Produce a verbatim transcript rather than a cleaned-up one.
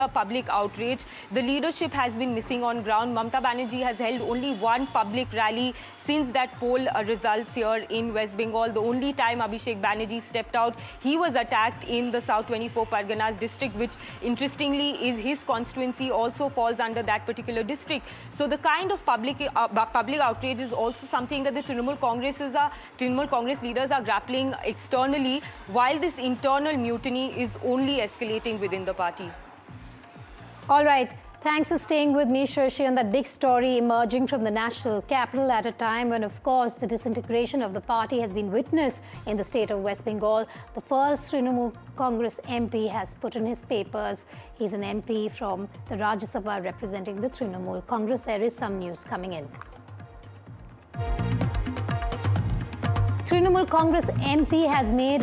A public outrage. The leadership has been missing on ground. Mamata Banerjee has held only one public rally since that poll uh, results here in West Bengal. The only time Abhishek Banerjee stepped out, he was attacked in the South twenty-four Parganas district, which interestingly is his constituency, also falls under that particular district. So the kind of public uh, public outrage is also something that the Trinamool Congresses are, Trinamool Congress leaders are grappling externally, while this internal mutiny is only escalating within the party. All right. Thanks for staying with me, Shashi, on that big story emerging from the national capital at a time when, of course, the disintegration of the party has been witnessed in the state of West Bengal. The first Trinamool Congress M P has put in his papers. He's an M P from the Rajya Sabha representing the Trinamool Congress. There is some news coming in. Trinamool Congress M P has made